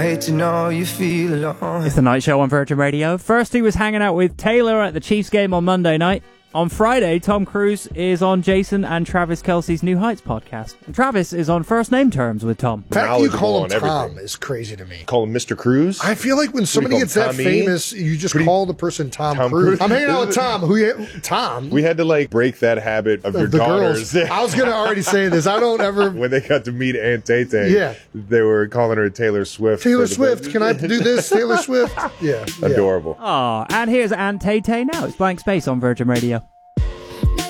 Hate to know you feel alone. It's the Night Show on Virgin Radio. First, he was hanging out with Taylor at the Chiefs game on Monday night. On Friday, Tom Cruise is on Jason and Travis Kelce's New Heights podcast. And Travis is on first-name terms with Tom. The fact you call him Tom is crazy to me. Call him Mr. Cruz? I feel like when somebody gets that famous, you just call the person Tom Cruise. I'm hanging out with Tom. Tom? We had to, like, break that habit of your daughters. I was going to already say this. I don't ever... When they got to meet Aunt Tay-Tay, they were calling her Taylor Swift. Taylor Swift. Can I do this? Taylor Swift? Yeah. Adorable. Oh, and here's Aunt Tay-Tay now. It's Blank Space on Virgin Radio.